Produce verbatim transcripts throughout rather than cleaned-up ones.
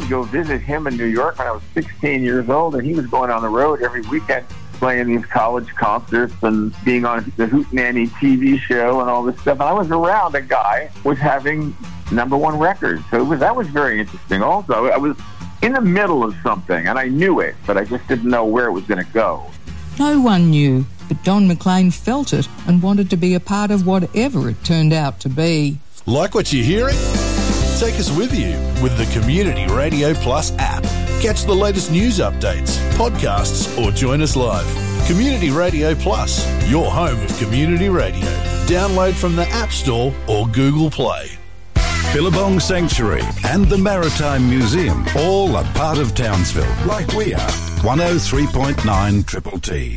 would go visit him in New York when I was sixteen years old, and he was going on the road every weekend playing these college concerts and being on the Hootenanny T V show and all this stuff. And I was around a guy who was having number one records. So it was, that was very interesting. Also, I was in the middle of something, and I knew it, but I just didn't know where it was going to go. No one knew, but Don McLean felt it and wanted to be a part of whatever it turned out to be. Like what you're hearing? Take us with you with the Community Radio Plus app. Catch the latest news updates, podcasts, or join us live. Community Radio Plus, your home of community radio. Download from the App Store or Google Play. Billabong Sanctuary and the Maritime Museum, all a part of Townsville, like we are. one oh three point nine Triple T.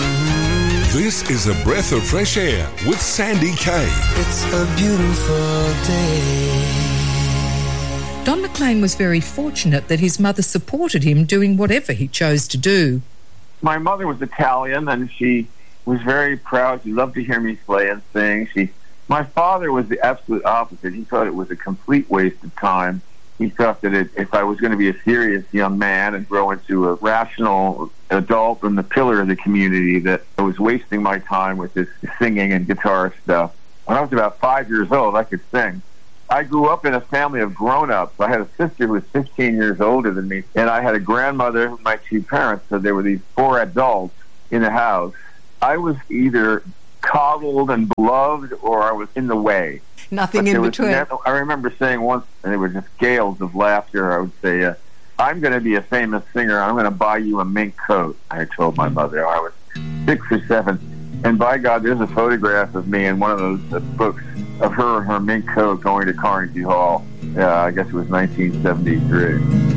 This is a breath of fresh air with Sandy Kay. It's a beautiful day. Don McLean was very fortunate that his mother supported him doing whatever he chose to do. My mother was Italian, and she was very proud. She loved to hear me play and sing. She My father was the absolute opposite. He thought it was a complete waste of time. He thought that it, if I was going to be a serious young man and grow into a rational adult and the pillar of the community, that I was wasting my time with this singing and guitar stuff. When I was about five years old, I could sing. I grew up in a family of grown-ups. I had a sister who was fifteen years older than me, and I had a grandmother, my two parents, so there were these four adults in the house. I was either coddled and beloved, or I was in the way. Nothing in between. Never, I remember saying once, and there were just gales of laughter, I would say, uh, I'm going to be a famous singer. I'm going to buy you a mink coat, I told my mother. I was six or seven. And by God, there's a photograph of me in one of those uh, books of her in her mink coat going to Carnegie Hall. Uh, I guess it was nineteen seventy-three.